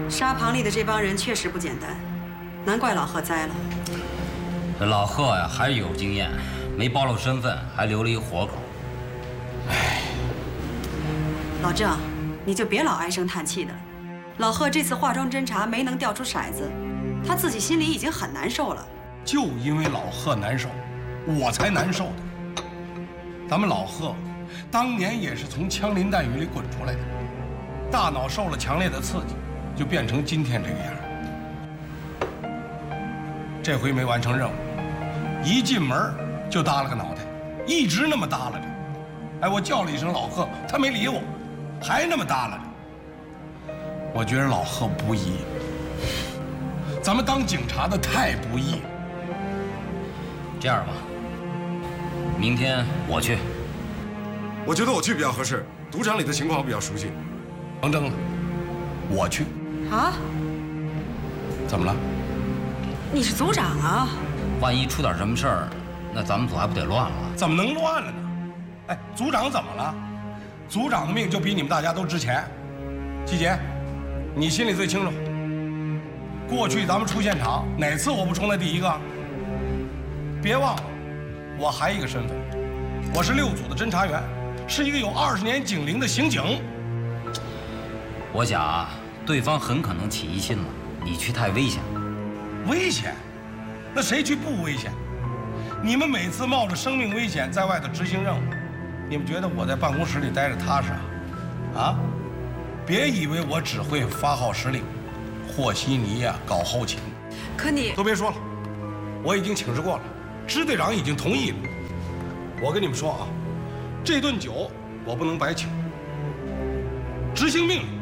沙棚里的这帮人确实不简单，难怪老贺栽了。 这老贺呀，还是有经验，没暴露身份，还留了一活口。 哎，老郑，你就别老唉声叹气的。老贺这次化妆侦查没能调出骰子，他自己心里已经很难受了。 就因为老贺难受，我才难受的。咱们老贺当年也是从枪林弹雨里滚出来的，大脑受了强烈的刺激，就变成今天这个样。这回没完成任务，一进门就耷了个脑袋，一直那么耷拉着。哎，我叫了一声老贺，他没理我，还那么耷拉着。我觉得老贺不易，咱们当警察的太不易了。 这样吧，明天我去。 我觉得我去比较合适，赌场里的情况我比较熟悉。 甭争了，我去。 啊？ 怎么了？ 你是组长啊？ 万一出点什么事儿，那咱们组还不得乱了？ 怎么能乱了呢？哎，组长怎么了？组长的命就比你们大家都值钱。季杰，你心里最清楚。过去咱们出现场，哪次我不冲在第一个？别忘了，我还有一个身份，我是6组的侦查员，是一个有20年警龄的刑警。 我想啊，对方很可能起疑心了，你去太危险。 危险？那谁去不危险？你们每次冒着生命危险在外头执行任务，你们觉得我在办公室里待着踏实啊？啊？别以为我只会发号施令，和稀泥呀，搞后勤。 可你都别说了，我已经请示过了，支队长已经同意了。我跟你们说啊，这顿酒我不能白请，执行命令